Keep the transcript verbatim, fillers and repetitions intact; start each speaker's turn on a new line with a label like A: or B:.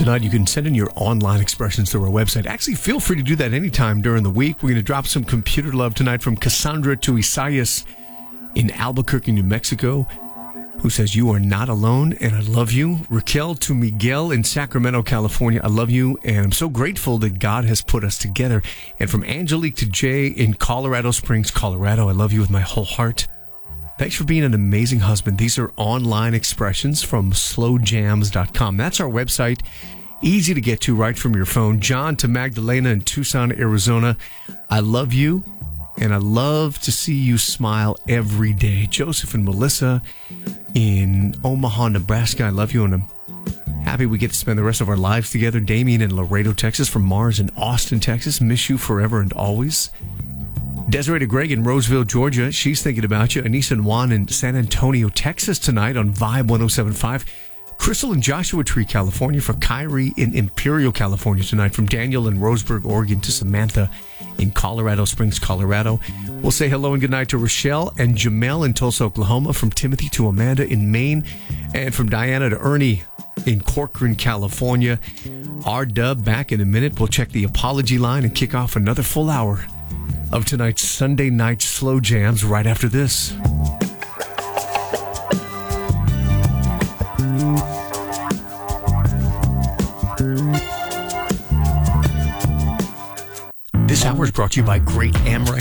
A: tonight, you can send in your online expressions through our website. Actually, feel free to do that anytime during the week. We're going to drop some computer love tonight from Cassandra to Isaias in Albuquerque, New Mexico, who says, you are not alone, and I love you. Raquel to Miguel in Sacramento, California, I love you, and I'm so grateful that God has put us together. And from Angelique to Jay in Colorado Springs, Colorado, I love you with my whole heart. Thanks for being an amazing husband. These are online expressions from slow jams dot com. That's our website. Easy to get to right from your phone. John to Magdalena in Tucson, Arizona, I love you, and I love to see you smile every day. Joseph and Melissa in Omaha, Nebraska, I love you, and I'm happy we get to spend the rest of our lives together. Damien in Laredo, Texas, from Mars in Austin, Texas, miss you forever and always. Desiree to Greg in Roseville, Georgia, she's thinking about you. Anissa and Juan in San Antonio, Texas tonight on Vibe one oh seven point five. Crystal in Joshua Tree, California, for Kyrie in Imperial, California tonight. From Daniel in Roseburg, Oregon, to Samantha in Colorado Springs, Colorado. We'll say hello and goodnight to Rochelle and Jamel in Tulsa, Oklahoma. From Timothy to Amanda in Maine. And from Diana to Ernie in Corcoran, California. R-Dub back in a minute. We'll check the apology line and kick off another full hour of tonight's Sunday night slow jams right after this. This hour is brought to you by Great Amrex